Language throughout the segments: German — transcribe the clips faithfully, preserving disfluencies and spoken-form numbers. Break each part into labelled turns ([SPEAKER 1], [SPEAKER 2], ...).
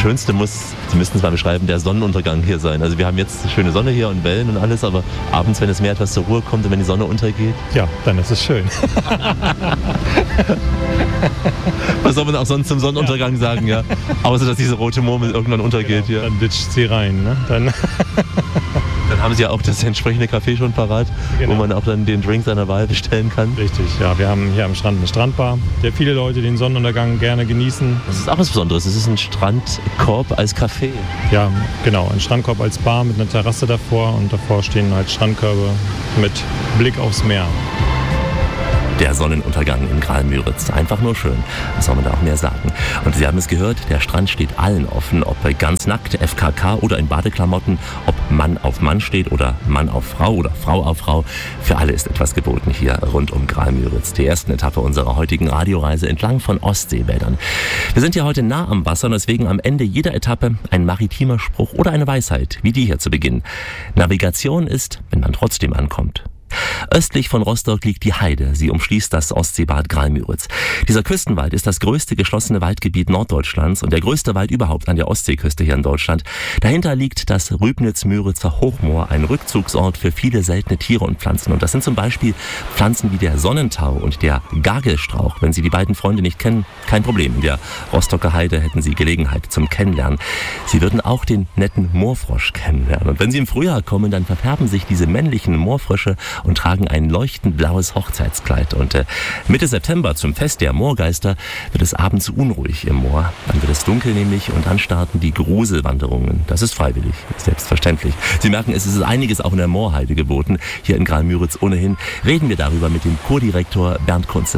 [SPEAKER 1] Schönste muss, Sie müssten es mal beschreiben, der Sonnenuntergang hier sein. Also wir haben jetzt schöne Sonne hier und Wellen und alles, aber abends, wenn das Meer etwas zur Ruhe kommt und wenn die Sonne untergeht.
[SPEAKER 2] Ja, dann ist es schön.
[SPEAKER 1] Was soll man auch sonst zum Sonnenuntergang ja. sagen, ja? Außer, dass diese rote Murmel irgendwann untergeht.
[SPEAKER 2] Genau,
[SPEAKER 1] ja.
[SPEAKER 2] Dann ditcht sie rein, ne? Dann
[SPEAKER 1] Dann haben Sie ja auch das entsprechende Café schon parat, genau. wo man auch dann den Drink seiner Wahl bestellen kann.
[SPEAKER 2] Richtig, ja. Wir haben hier am Strand eine Strandbar, der viele Leute den Sonnenuntergang gerne genießen.
[SPEAKER 1] Das ist auch was Besonderes. Es ist ein Strandkorb als Café.
[SPEAKER 2] Ja, genau. Ein Strandkorb als Bar mit einer Terrasse davor und davor stehen halt Strandkörbe mit Blick aufs Meer.
[SPEAKER 1] Der Sonnenuntergang in Graal-Müritz. Einfach nur schön. Was soll man da auch mehr sagen? Und Sie haben es gehört, der Strand steht allen offen, ob ganz nackt, F K K oder in Badeklamotten, ob Mann auf Mann steht oder Mann auf Frau oder Frau auf Frau. Für alle ist etwas geboten hier rund um Graal-Müritz. Die ersten Etappe unserer heutigen Radioreise entlang von Ostseebädern. Wir sind ja heute nah am Wasser und deswegen am Ende jeder Etappe ein maritimer Spruch oder eine Weisheit, wie die hier zu Beginn. Navigation ist, wenn man trotzdem ankommt. Östlich von Rostock liegt die Heide. Sie umschließt das Ostseebad Graal-Müritz. Dieser Küstenwald ist das größte geschlossene Waldgebiet Norddeutschlands und der größte Wald überhaupt an der Ostseeküste hier in Deutschland. Dahinter liegt das Rübnitz-Müritzer Hochmoor, ein Rückzugsort für viele seltene Tiere und Pflanzen. Und das sind zum Beispiel Pflanzen wie der Sonnentau und der Gagelstrauch. Wenn Sie die beiden Freunde nicht kennen, kein Problem. In der Rostocker Heide hätten Sie Gelegenheit zum Kennenlernen. Sie würden auch den netten Moorfrosch kennenlernen. Und wenn Sie im Frühjahr kommen, dann verfärben sich diese männlichen Moorfrösche und tragen ein leuchtend blaues Hochzeitskleid. Und äh, Mitte September zum Fest der Moorgeister wird es abends unruhig im Moor. Dann wird es dunkel nämlich und dann starten die Gruselwanderungen. Das ist freiwillig, selbstverständlich. Sie merken, es ist einiges auch in der Moorheide geboten. Hier in Graal-Müritz ohnehin reden wir darüber mit dem Kurdirektor Bernd Kunze.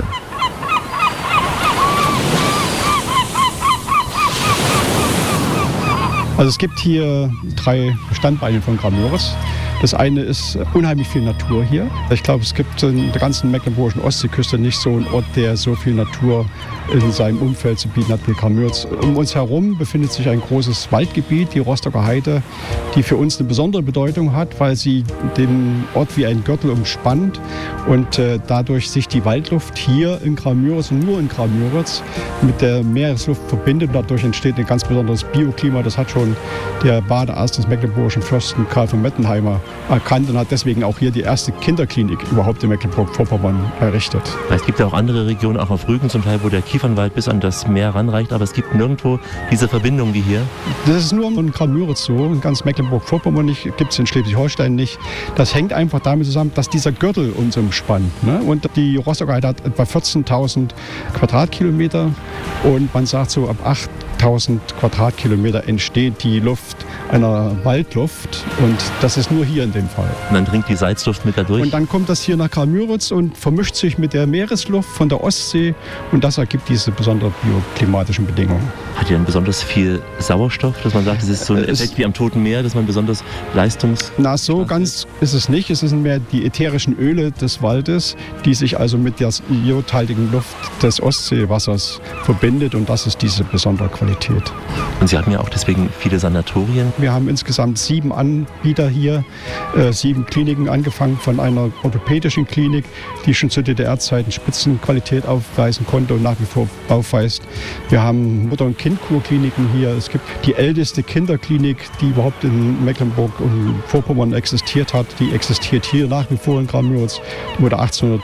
[SPEAKER 3] Also es gibt hier drei Standbeine von Graal-Müritz. Das eine ist unheimlich viel Natur hier. Ich glaube, es gibt in der ganzen mecklenburgischen Ostseeküste nicht so einen Ort, der so viel Natur in seinem Umfeld zu bieten hat wie Graal-Müritz. Um uns herum befindet sich ein großes Waldgebiet, die Rostocker Heide, die für uns eine besondere Bedeutung hat, weil sie den Ort wie ein Gürtel umspannt und äh, dadurch sich die Waldluft hier in Graal-Müritz und nur in Graal-Müritz mit der Meeresluft verbindet. Dadurch entsteht ein ganz besonderes Bioklima. Das hat schon der Badearzt des mecklenburgischen Fürsten Karl von Mettenheimer erkannt und hat deswegen auch hier die erste Kinderklinik überhaupt in Mecklenburg-Vorpommern errichtet.
[SPEAKER 1] Es gibt ja auch andere Regionen, auch auf Rügen zum Teil, wo der Kiefernwald bis an das Meer ranreicht, aber es gibt nirgendwo diese Verbindung wie hier.
[SPEAKER 3] Das ist nur in Graal-Müritz so, in ganz Mecklenburg-Vorpommern nicht, gibt es in Schleswig-Holstein nicht. Das hängt einfach damit zusammen, dass dieser Gürtel uns umspannt. Ne? Und die Rostocker Heide hat etwa vierzehntausend Quadratkilometer und man sagt so ab achttausend Quadratkilometer entsteht die Luft einer Waldluft und das ist nur hier in dem Fall.
[SPEAKER 1] Und dann dringt die Salzluft mit da durch?
[SPEAKER 3] Und dann kommt das hier nach Graal-Müritz und vermischt sich mit der Meeresluft von der Ostsee und das ergibt diese besonderen bioklimatischen Bedingungen.
[SPEAKER 1] Hat ihr denn besonders viel Sauerstoff, dass man sagt, es ist so ein Effekt es wie am Toten Meer, dass man besonders leistungs...
[SPEAKER 3] Na, so ganz ist es nicht. Es sind mehr die ätherischen Öle des Waldes, die sich also mit der iodhaltigen Luft des Ostseewassers verbindet und das ist diese besondere Qualität.
[SPEAKER 1] Und Sie haben ja auch deswegen viele Sanatorien.
[SPEAKER 3] Wir haben insgesamt sieben Anbieter hier, äh, sieben Kliniken, angefangen von einer orthopädischen Klinik, die schon zu D D R-Zeiten Spitzenqualität aufweisen konnte und nach wie vor aufweist. Wir haben Mutter- und Kindkurkliniken hier. Es gibt die älteste Kinderklinik, die überhaupt in Mecklenburg und Vorpommern existiert hat. Die existiert hier nach wie vor in Graal-Müritz. Die wurde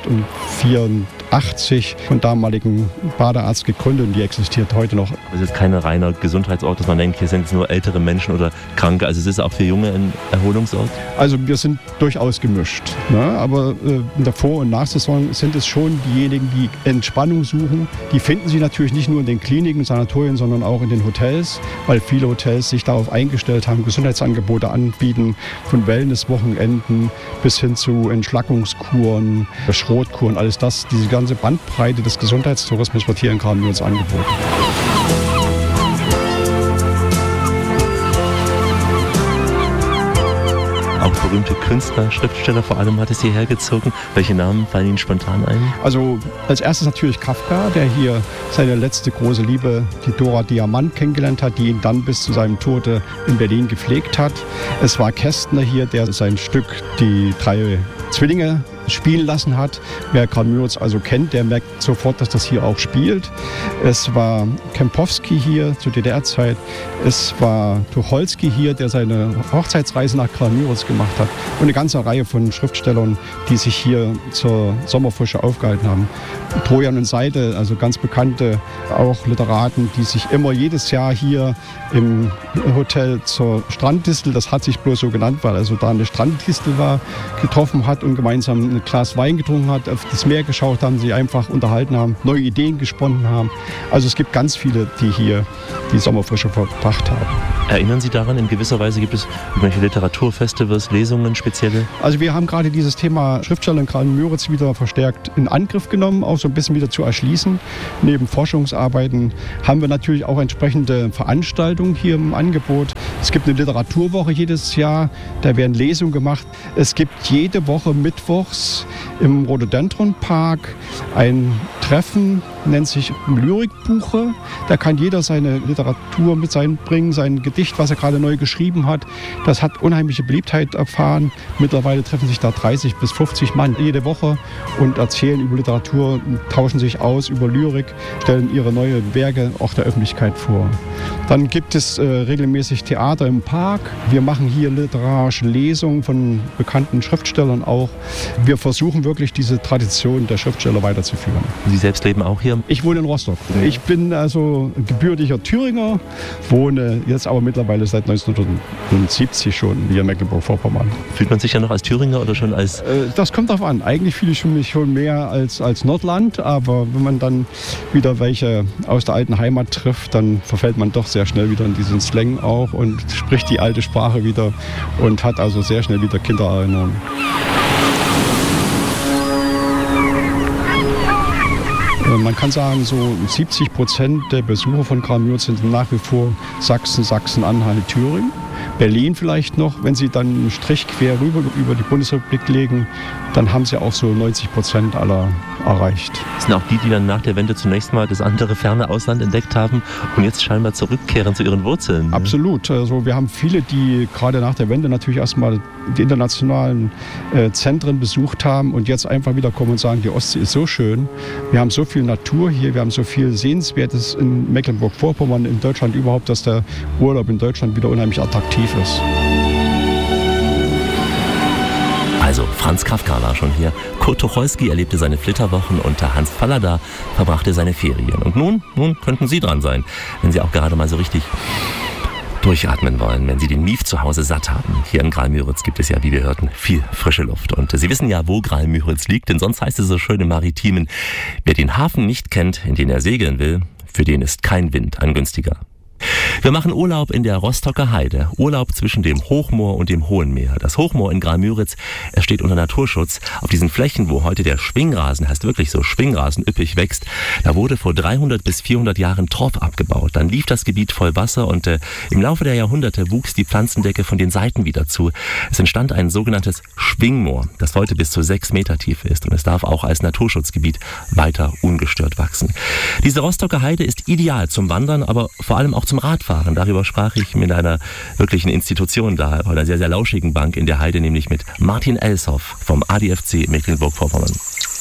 [SPEAKER 3] achtzehnhundertvierundachtzig von damaligen Badearzt gegründet und die existiert heute noch.
[SPEAKER 1] Es ist kein reiner Gesundheitsort, dass man denkt, hier sind es nur ältere Menschen oder Kranke. Also es ist auch für Junge ein Erholungsort?
[SPEAKER 3] Also wir sind durchaus gemischt. Ne? Aber äh, in der Vor- und Nachsaison sind es schon diejenigen, die Entspannung suchen. Die finden sie natürlich nicht nur in den Kliniken, Sanatorien, sondern auch in den Hotels, weil viele Hotels sich darauf eingestellt haben, Gesundheitsangebote anbieten, von Wellnesswochenenden bis hin zu Entschlackungskuren, Schrotkuren, alles das. Diese ganze Bandbreite des Gesundheitstourismus wird hier in Graal-Müritz angeboten.
[SPEAKER 1] Auch berühmte Künstler, Schriftsteller vor allem hat es hierher gezogen. Welche Namen fallen Ihnen spontan ein?
[SPEAKER 3] Also als erstes natürlich Kafka, der hier seine letzte große Liebe, die Dora Diamant, kennengelernt hat, die ihn dann bis zu seinem Tode in Berlin gepflegt hat. Es war Kästner hier, der sein Stück Die drei Zwillinge spielen lassen hat. Wer Graal-Müritz also kennt, der merkt sofort, dass das hier auch spielt. Es war Kempowski hier zur D D R-Zeit. Es war Tucholsky hier, der seine Hochzeitsreise nach Graal-Müritz gemacht hat. Und eine ganze Reihe von Schriftstellern, die sich hier zur Sommerfrische aufgehalten haben. Trojan und Seidel, also ganz bekannte auch Literaten, die sich immer jedes Jahr hier im Hotel zur Stranddistel, das hat sich bloß so genannt, weil also da eine Stranddistel war, getroffen hat und gemeinsam ein Glas Wein getrunken hat, auf das Meer geschaut haben, sich einfach unterhalten haben, neue Ideen gesponnen haben. Also es gibt ganz viele, die hier die Sommerfrische verbracht haben.
[SPEAKER 1] Erinnern Sie daran, in gewisser Weise gibt es irgendwelche Literaturfestivals, Lesungen, spezielle?
[SPEAKER 3] Also wir haben gerade dieses Thema Schriftsteller in Graal-Müritz wieder verstärkt in Angriff genommen, auch so ein bisschen wieder zu erschließen. Neben Forschungsarbeiten haben wir natürlich auch entsprechende Veranstaltungen hier im Angebot. Es gibt eine Literaturwoche jedes Jahr, da werden Lesungen gemacht. Es gibt jede Woche mittwochs im Rhododendron-Park ein Treffen, nennt sich Lyrikbuche. Da kann jeder seine Literatur mit einbringen, sein Gedicht, was er gerade neu geschrieben hat. Das hat unheimliche Beliebtheit erfahren. Mittlerweile treffen sich da dreißig bis fünfzig Mann jede Woche und erzählen über Literatur, tauschen sich aus über Lyrik, stellen ihre neue Werke auch der Öffentlichkeit vor. Dann gibt es äh, regelmäßig Theater im Park. Wir machen hier literarische Lesungen von bekannten Schriftstellern auch. Wir versuchen wirklich diese Tradition der Schriftsteller weiterzuführen.
[SPEAKER 1] Sie selbst leben auch hier?
[SPEAKER 3] Ich wohne in Rostock. Ich bin also gebürtiger Thüringer, wohne jetzt aber mittlerweile seit neunzehnhundertsiebzig schon hier in Mecklenburg-Vorpommern.
[SPEAKER 1] Fühlt man sich ja noch als Thüringer oder schon als...
[SPEAKER 3] Äh, das kommt darauf an. Eigentlich fühle ich mich schon mehr als, als Nordland, aber wenn man dann wieder welche aus der alten Heimat trifft, dann verfällt man doch sehr schnell wieder in diesen Slang auch und spricht die alte Sprache wieder und hat also sehr schnell wieder Kindererinnerungen. Man kann sagen, so siebzig Prozent der Besucher von Graal-Müritz sind nach wie vor Sachsen, Sachsen-Anhalt, Thüringen. Berlin vielleicht noch, wenn Sie dann einen Strich quer rüber über die Bundesrepublik legen, dann haben Sie auch so neunzig Prozent aller erreicht.
[SPEAKER 1] Das sind auch die, die dann nach der Wende zunächst mal das andere ferne Ausland entdeckt haben und jetzt scheinbar zurückkehren zu ihren Wurzeln.
[SPEAKER 3] Absolut. Also wir haben viele, die gerade nach der Wende natürlich erstmal die internationalen äh, Zentren besucht haben und jetzt einfach wieder kommen und sagen, die Ostsee ist so schön. Wir haben so viel Natur hier, wir haben so viel Sehenswertes in Mecklenburg-Vorpommern, in Deutschland überhaupt, dass der Urlaub in Deutschland wieder unheimlich attraktiv ist.
[SPEAKER 1] Also Franz Kafka war schon hier, Kurt Tucholsky erlebte seine Flitterwochen und Hans Fallada verbrachte seine Ferien. Und nun, nun könnten Sie dran sein, wenn Sie auch gerade mal so richtig durchatmen wollen, wenn Sie den Mief zu Hause satt haben. Hier in Graal-Müritz gibt es ja, wie wir hörten, viel frische Luft. Und Sie wissen ja, wo Graal-Müritz liegt, denn sonst heißt es so schön im Maritimen, wer den Hafen nicht kennt, in den er segeln will, für den ist kein Wind ein günstiger. Wir machen Urlaub in der Rostocker Heide, Urlaub zwischen dem Hochmoor und dem Hohen Meer. Das Hochmoor in Graal-Müritz, es steht unter Naturschutz. Auf diesen Flächen, wo heute der Schwingrasen, heißt wirklich so, Schwingrasen üppig wächst, da wurde vor dreihundert bis vierhundert Jahren Torf abgebaut. Dann lief das Gebiet voll Wasser und äh, im Laufe der Jahrhunderte wuchs die Pflanzendecke von den Seiten wieder zu. Es entstand ein sogenanntes Schwingmoor, das heute bis zu sechs Meter tief ist und es darf auch als Naturschutzgebiet weiter ungestört wachsen. Diese Rostocker Heide ist ideal zum Wandern, aber vor allem auch zum Radfahren. Darüber sprach ich mit einer wirklichen Institution da, einer sehr, sehr lauschigen Bank in der Heide, nämlich mit Martin Elshoff vom A D F C Mecklenburg-Vorpommern.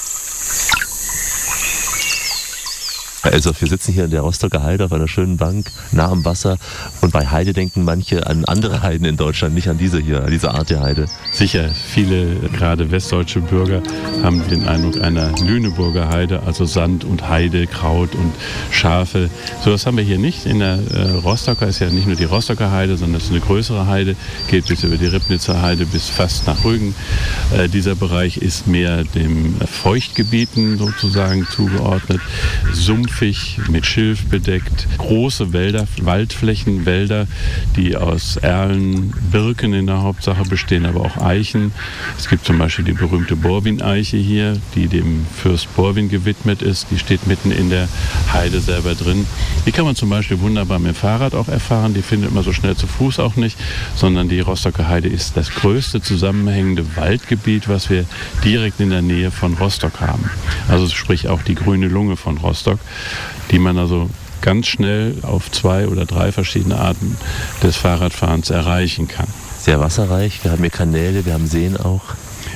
[SPEAKER 1] Herr Elshoff, wir sitzen hier in der Rostocker Heide auf einer schönen Bank, nah am Wasser. Und bei Heide denken manche an andere Heiden in Deutschland, nicht an diese hier, an diese Art der Heide.
[SPEAKER 4] Sicher, viele, gerade westdeutsche Bürger, haben den Eindruck einer Lüneburger Heide, also Sand und Heide, Kraut und Schafe. So was haben wir hier nicht. In der äh, Rostocker ist ja nicht nur die Rostocker Heide, sondern es ist eine größere Heide, geht bis über die Ribnitzer Heide bis fast nach Rügen. Äh, dieser Bereich ist mehr dem Feuchtgebieten sozusagen zugeordnet. Sumpf mit Schilf bedeckt, große Wälder, Waldflächen, Wälder, die aus Erlen, Birken in der Hauptsache bestehen, aber auch Eichen. Es gibt zum Beispiel die berühmte Borwin-Eiche hier, die dem Fürst Borwin gewidmet ist. Die steht mitten in der Heide selber drin. Die kann man zum Beispiel wunderbar mit dem Fahrrad auch erfahren. Die findet man so schnell zu Fuß auch nicht, sondern die Rostocker Heide ist das größte zusammenhängende Waldgebiet, was wir direkt in der Nähe von Rostock haben. Also sprich auch die grüne Lunge von Rostock, die man also ganz schnell auf zwei oder drei verschiedene Arten des Fahrradfahrens erreichen kann.
[SPEAKER 1] Sehr wasserreich, wir haben hier Kanäle, wir haben Seen auch.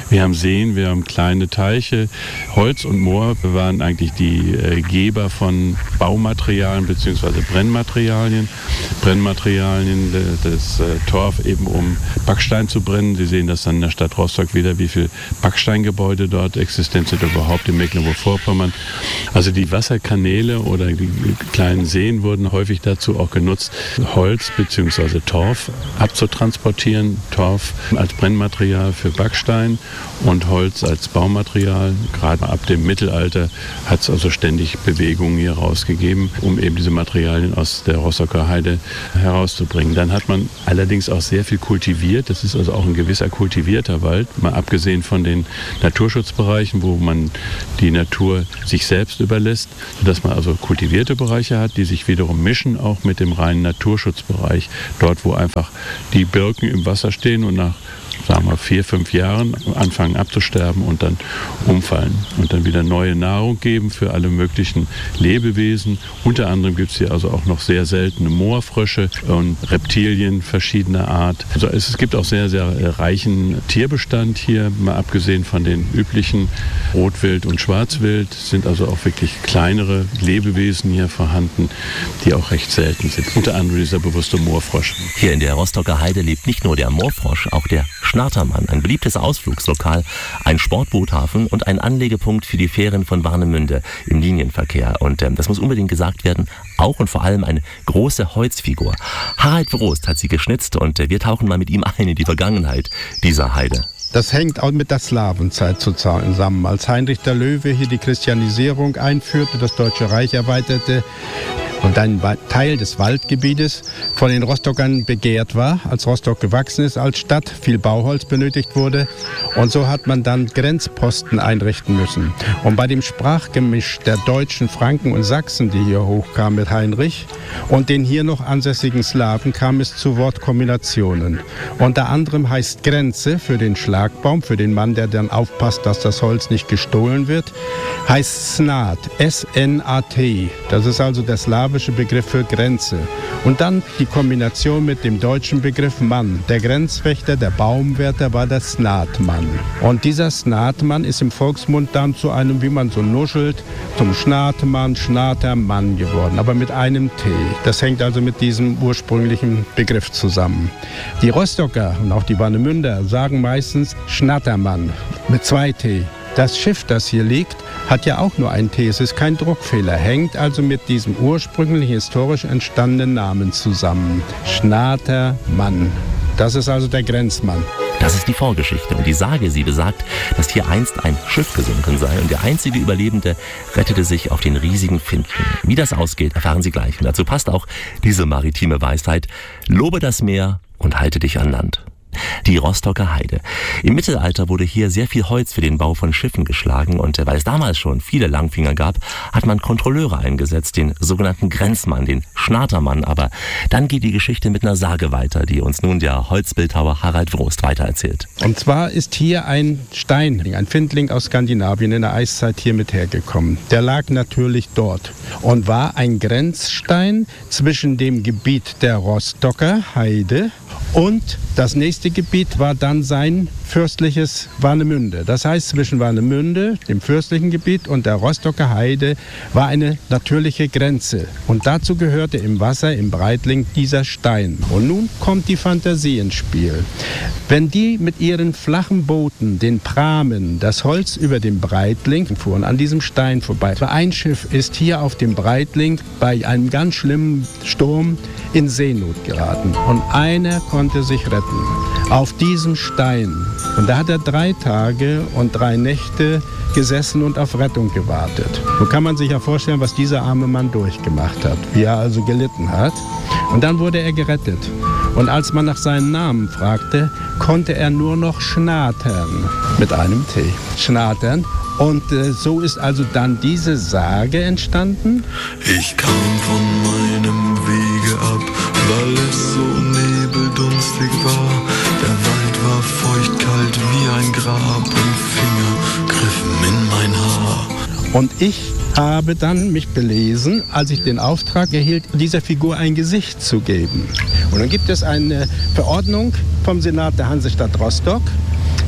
[SPEAKER 4] Wir haben Seen, wir haben kleine Teiche. Holz und Moor waren eigentlich die äh, Geber von Baumaterialien bzw. Brennmaterialien. Brennmaterialien, das äh, Torf eben um Backstein zu brennen. Sie sehen das dann in der Stadt Rostock wieder, wie viele Backsteingebäude dort existent sind, überhaupt in Mecklenburg-Vorpommern. Also die Wasserkanäle oder die kleinen Seen wurden häufig dazu auch genutzt, Holz bzw. Torf abzutransportieren. Torf als Brennmaterial für Backstein und Holz als Baumaterial. Gerade ab dem Mittelalter hat es also ständig Bewegungen hier rausgegeben, um eben diese Materialien aus der Rostocker Heide herauszubringen. Dann hat man allerdings auch sehr viel kultiviert. Das ist also auch ein gewisser kultivierter Wald, mal abgesehen von den Naturschutzbereichen, wo man die Natur sich selbst überlässt, sodass man also kultivierte Bereiche hat, die sich wiederum mischen auch mit dem reinen Naturschutzbereich. Dort, wo einfach die Birken im Wasser stehen und nach, sagen wir, vier, fünf Jahren anfangen abzusterben und dann umfallen und dann wieder neue Nahrung geben für alle möglichen Lebewesen. Unter anderem gibt es hier also auch noch sehr seltene Moorfrösche und Reptilien verschiedener Art. Also es gibt auch sehr, sehr reichen Tierbestand hier, mal abgesehen von den üblichen Rotwild und Schwarzwild, sind also auch wirklich kleinere Lebewesen hier vorhanden, die auch recht selten sind. Unter anderem dieser bewusste Moorfrosch.
[SPEAKER 1] Hier in der Rostocker Heide lebt nicht nur der Moorfrosch, auch der Schnartermann, ein beliebtes Ausflugslokal, ein Sportboothafen und ein Anlegepunkt für die Fähren von Warnemünde im Linienverkehr. Und ähm, das muss unbedingt gesagt werden, auch und vor allem eine große Holzfigur. Harald Wrost hat sie geschnitzt und äh, wir tauchen mal mit ihm ein in die Vergangenheit dieser Heide.
[SPEAKER 5] Das hängt auch mit der Slawenzeit zusammen. Als Heinrich der Löwe hier die Christianisierung einführte, das Deutsche Reich erweiterte und ein Teil des Waldgebietes von den Rostockern begehrt war, als Rostock gewachsen ist als Stadt, viel Bauholz benötigt wurde. Und so hat man dann Grenzposten einrichten müssen. Und bei dem Sprachgemisch der Deutschen, Franken und Sachsen, die hier hochkamen mit Heinrich, und den hier noch ansässigen Slawen kam es zu Wortkombinationen. Unter anderem heißt Grenze für den Schlagbaum, für den Mann, der dann aufpasst, dass das Holz nicht gestohlen wird, heißt Snat, S N A T. Das ist also der slawische Begriff für Grenze. Und dann die Kombination mit dem deutschen Begriff Mann. Der Grenzwächter, der Baumwärter war der Snatmann. Und dieser Snatmann ist im Volksmund dann zu einem, wie man so nuschelt, zum Schnatemann, Schnatermann geworden, aber mit einem T. Das hängt also mit diesem ursprünglichen Begriff zusammen. Die Rostocker und auch die Warnemünder sagen meistens Schnattermann mit zwei T. Das Schiff, das hier liegt, hat ja auch nur ein T. Es ist kein Druckfehler, hängt also mit diesem ursprünglich historisch entstandenen Namen zusammen. Schnatermann. Das ist also der Grenzmann.
[SPEAKER 1] Das ist die Vorgeschichte und die Sage, sie besagt, dass hier einst ein Schiff gesunken sei und der einzige Überlebende rettete sich auf den riesigen Findling. Wie das ausgeht, erfahren Sie gleich. Und dazu passt auch diese maritime Weisheit: Lobe das Meer und halte dich an Land. Die Rostocker Heide. Im Mittelalter wurde hier sehr viel Holz für den Bau von Schiffen geschlagen und weil es damals schon viele Langfinger gab, hat man Kontrolleure eingesetzt, den sogenannten Grenzmann, den Schnatermann. Aber dann geht die Geschichte mit einer Sage weiter, die uns nun der Holzbildhauer Harald Wrost weitererzählt.
[SPEAKER 5] Und zwar ist hier ein Stein, ein Findling aus Skandinavien in der Eiszeit hier mit hergekommen. Der lag natürlich dort und war ein Grenzstein zwischen dem Gebiet der Rostocker Heide und das nächste Gebiet war dann sein fürstliches Warnemünde. Das heißt, zwischen Warnemünde, dem fürstlichen Gebiet, und der Rostocker Heide war eine natürliche Grenze. Und dazu gehörte im Wasser, im Breitling, dieser Stein. Und nun kommt die Fantasie ins Spiel. Wenn die mit ihren flachen Booten, den Pramen, das Holz über dem Breitling fuhren, an diesem Stein vorbei. Ein Schiff ist hier auf dem Breitling bei einem ganz schlimmen Sturm in Seenot geraten. Und einer konnte sich retten. Auf diesem Stein. Und da hat er drei Tage und drei Nächte gesessen und auf Rettung gewartet. So kann man sich ja vorstellen, was dieser arme Mann durchgemacht hat, wie er also gelitten hat. Und dann wurde er gerettet. Und als man nach seinem Namen fragte, konnte er nur noch schnatern, mit einem T. Schnatern. Und äh, so ist also dann diese Sage entstanden.
[SPEAKER 6] Ich kam von meinem Wege ab, weil es so nebeldunstig war. Der Wald war feuchtkalt wie ein Grab und Finger griffen in mein Haar.
[SPEAKER 5] Und ich habe dann mich belesen, als ich den Auftrag erhielt, dieser Figur ein Gesicht zu geben. Und dann gibt es eine Verordnung vom Senat der Hansestadt Rostock,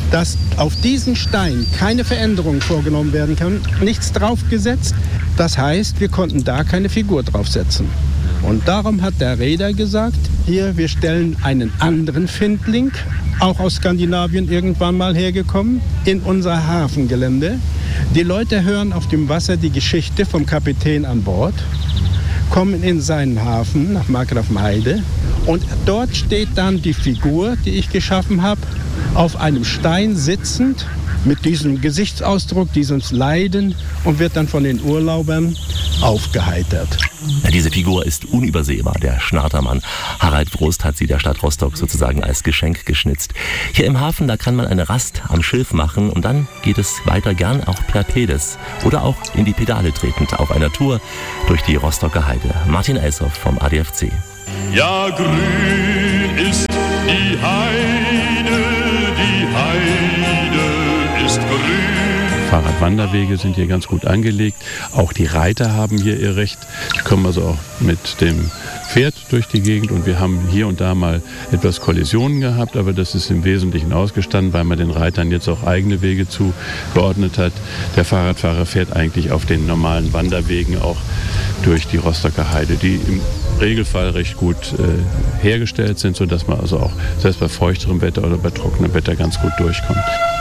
[SPEAKER 5] dass auf diesen Stein keine Veränderung vorgenommen werden kann, nichts draufgesetzt. Das heißt, wir konnten da keine Figur draufsetzen. Und darum hat der Reeder gesagt, hier, wir stellen einen anderen Findling, auch aus Skandinavien irgendwann mal hergekommen, in unser Hafengelände. Die Leute hören auf dem Wasser die Geschichte vom Kapitän an Bord, kommen in seinen Hafen nach Markgrafenheide und dort steht dann die Figur, die ich geschaffen habe, auf einem Stein sitzend, mit diesem Gesichtsausdruck, diesem Leiden und wird dann von den Urlaubern aufgeheitert.
[SPEAKER 1] Ja, diese Figur ist unübersehbar, der Schnartermann. Harald Frost hat sie der Stadt Rostock sozusagen als Geschenk geschnitzt. Hier im Hafen, da kann man eine Rast am Schilf machen und dann geht es weiter gern auch per Pedes oder auch in die Pedale tretend auf einer Tour durch die Rostocker Heide. Martin Elshoff vom A D F C.
[SPEAKER 7] Ja, grün ist die Heide, die Heide ist grün.
[SPEAKER 4] Fahrradwanderwege sind hier ganz gut angelegt. Auch die Reiter haben hier ihr Recht. Die kommen also auch mit dem Pferd durch die Gegend und wir haben hier und da mal etwas Kollisionen gehabt, aber das ist im Wesentlichen ausgestanden, weil man den Reitern jetzt auch eigene Wege zugeordnet hat. Der Fahrradfahrer fährt eigentlich auf den normalen Wanderwegen auch durch die Rostocker Heide, die im Regelfall recht gut äh, hergestellt sind, sodass man also auch selbst bei feuchterem Wetter oder bei trockenem Wetter ganz gut durchkommt.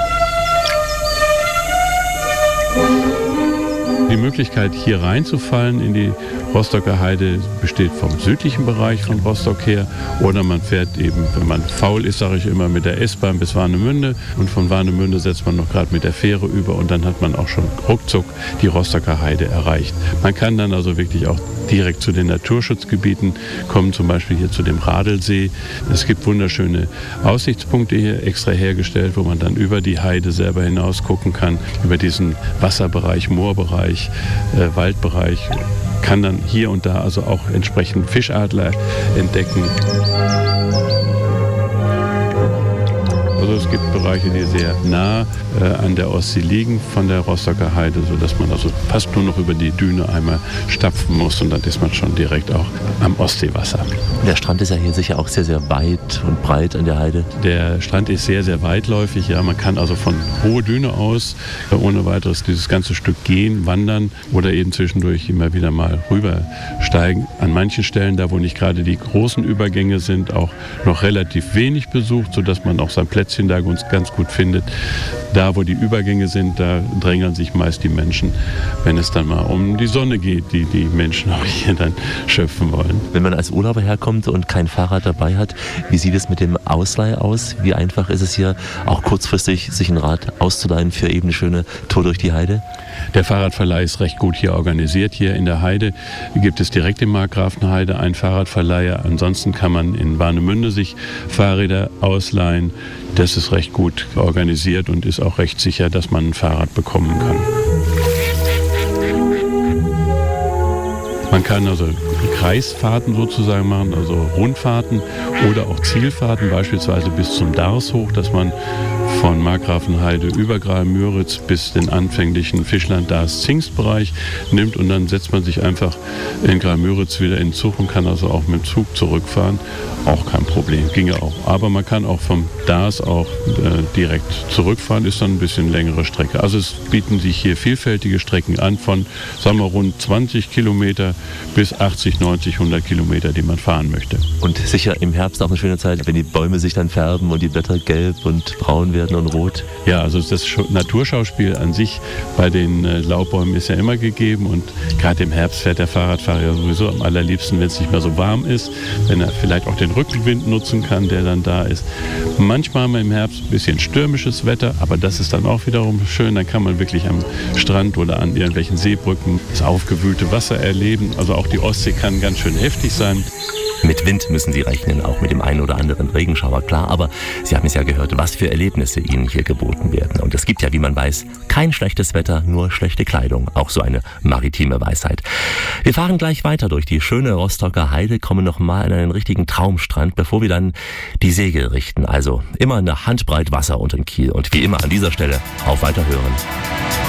[SPEAKER 4] Die Möglichkeit, hier reinzufallen in die Rostocker Heide, besteht vom südlichen Bereich von Rostock her. Oder man fährt eben, wenn man faul ist, sage ich immer, mit der S-Bahn bis Warnemünde. Und von Warnemünde setzt man noch gerade mit der Fähre über und dann hat man auch schon ruckzuck die Rostocker Heide erreicht. Man kann dann also wirklich auch direkt zu den Naturschutzgebieten kommen, zum Beispiel hier zu dem Radelsee. Es gibt wunderschöne Aussichtspunkte hier extra hergestellt, wo man dann über die Heide selber hinaus gucken kann, über diesen Wasserbereich, Moorbereich, äh, Waldbereich, kann dann hier und da also auch entsprechend Fischadler entdecken. Also es gibt Bereiche, die sehr nah äh, an der Ostsee liegen von der Rostocker Heide, sodass man also fast nur noch über die Düne einmal stapfen muss und dann ist man schon direkt auch am Ostseewasser.
[SPEAKER 1] Der Strand ist ja hier sicher auch sehr, sehr weit und breit an der Heide.
[SPEAKER 4] Der Strand ist sehr, sehr weitläufig. Ja, man kann also von Hohe Düne aus äh, ohne weiteres dieses ganze Stück gehen, wandern oder eben zwischendurch immer wieder mal rübersteigen. An manchen Stellen, da wo nicht gerade die großen Übergänge sind, auch noch relativ wenig besucht, sodass man auch sein Plätzchen da ganz gut findet. Da, wo die Übergänge sind, da drängeln sich meist die Menschen, wenn es dann mal um die Sonne geht, die die Menschen auch hier dann schöpfen wollen.
[SPEAKER 1] Wenn man als Urlauber herkommt und kein Fahrrad dabei hat, wie sieht es mit dem Ausleih aus? Wie einfach ist es hier, auch kurzfristig sich ein Rad auszuleihen für eben eine schöne Tour durch die Heide?
[SPEAKER 4] Der Fahrradverleih ist recht gut hier organisiert. Hier in der Heide gibt es direkt in Markgrafenheide einen Fahrradverleiher. Ansonsten kann man in Warnemünde sich Fahrräder ausleihen. Das ist recht gut organisiert und ist auch recht sicher, dass man ein Fahrrad bekommen kann. Man kann also Kreisfahrten sozusagen machen, also Rundfahrten oder auch Zielfahrten, beispielsweise bis zum Dars hoch, dass man von Markgrafenheide über Graal-Müritz bis den anfänglichen Fischland-Dars-Zingst-Bereich nimmt und dann setzt man sich einfach in Graal-Müritz wieder in den Zug und kann also auch mit dem Zug zurückfahren. Auch kein Problem, ginge auch. Aber man kann auch vom Dars auch äh, direkt zurückfahren, ist dann ein bisschen längere Strecke. Also es bieten sich hier vielfältige Strecken an von, sagen wir, rund zwanzig Kilometer bis achtzig, neunzig, hundert Kilometer, die man fahren möchte.
[SPEAKER 1] Und sicher im Herbst auch eine schöne Zeit, wenn die Bäume sich dann färben und die Blätter gelb und braun werden und rot.
[SPEAKER 4] Ja, also das Naturschauspiel an sich bei den äh, Laubbäumen ist ja immer gegeben und gerade im Herbst fährt der Fahrradfahrer ja sowieso am allerliebsten, wenn es nicht mehr so warm ist, wenn er vielleicht auch den Rückenwind nutzen kann, der dann da ist. Manchmal haben wir im Herbst ein bisschen stürmisches Wetter, aber das ist dann auch wiederum schön, dann kann man wirklich am Strand oder an irgendwelchen Seebrücken das aufgewühlte Wasser erleben. Also auch die Ostsee kann ganz schön heftig sein.
[SPEAKER 1] Mit Wind müssen Sie rechnen, auch mit dem einen oder anderen Regenschauer, klar. Aber Sie haben es ja gehört, was für Erlebnisse Ihnen hier geboten werden. Und es gibt ja, wie man weiß, kein schlechtes Wetter, nur schlechte Kleidung. Auch so eine maritime Weisheit. Wir fahren gleich weiter durch die schöne Rostocker Heide, kommen noch mal an einen richtigen Traumstrand, bevor wir dann die Segel richten. Also immer eine Handbreit Wasser unter den Kiel. Und wie immer an dieser Stelle auf Weiterhören.